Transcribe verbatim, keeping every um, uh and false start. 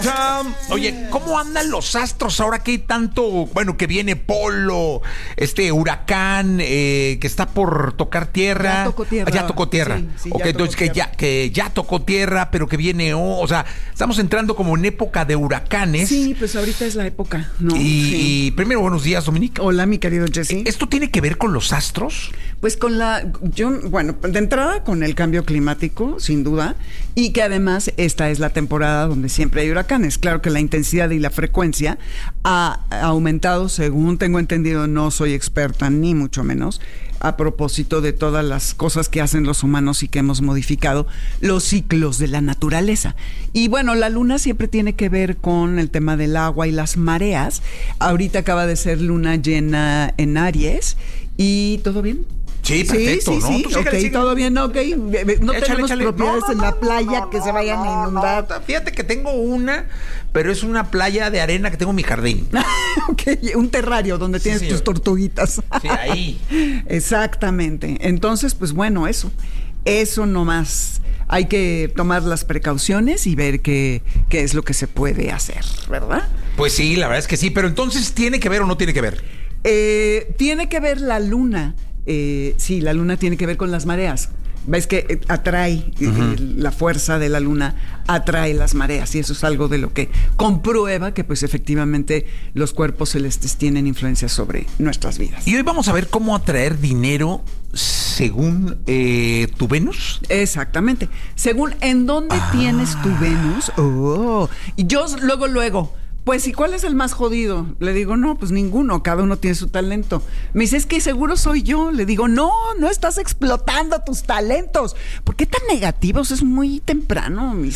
Oye, ¿cómo andan los astros ahora que hay tanto, bueno, que viene Polo, este huracán eh, que está por tocar tierra? Ya tocó tierra. Ah, ya tocó tierra. Sí, sí, ok, ya entonces tocó que tierra. ya, que ya tocó tierra, pero que viene, oh, o sea, estamos entrando como en época de huracanes. Sí, pues ahorita es la época, ¿no? Y, Sí. y primero, buenos días, Dominique. Hola, mi querido Jesse. ¿Esto tiene que ver con los astros? Pues con la, yo, bueno, de entrada con el cambio climático, sin duda, y que además esta es la temporada donde siempre hay huracanes. Claro que la intensidad y la frecuencia ha aumentado, según tengo entendido, no soy experta ni mucho menos, a propósito de todas las cosas que hacen los humanos y que hemos modificado los ciclos de la naturaleza. Y bueno, la luna siempre tiene que ver con el tema del agua y las mareas. Ahorita acaba de ser luna llena en Aries y ¿todo bien? Sí, perfecto, sí, ¿no? sí, Tú sí. síguele, Ok, síguele. todo bien, ok. No Échale, tenemos échale. propiedades No, en no, la no, playa no, que no, se vayan no, a inundar. no. Fíjate que tengo una, pero es una playa de arena que tengo en mi jardín. Ok, un terrario donde Sí, tienes señor. tus tortuguitas. Sí, ahí. Exactamente. Entonces, pues bueno, eso. Eso nomás. Hay que tomar las precauciones y ver qué, qué es lo que se puede hacer, ¿verdad? Pues sí, la verdad es que sí, pero entonces, ¿tiene que ver o no tiene que ver? Eh, tiene que ver la luna. Eh, sí, la luna tiene que ver con las mareas. Ves que eh, atrae, uh-huh. eh, la fuerza de la luna atrae las mareas y eso es algo de lo que comprueba que pues efectivamente los cuerpos celestes tienen influencia sobre nuestras vidas. Y hoy vamos a ver cómo atraer dinero según eh, tu Venus. Exactamente. Según en dónde ah. tienes tu Venus. Oh. Y yo luego, luego... Pues, ¿y cuál es el más jodido? Le digo, no, pues ninguno, cada uno tiene su talento. Me dice, es que seguro soy yo. Le digo, no, no estás explotando tus talentos. ¿Por qué tan negativos? Es muy temprano, mis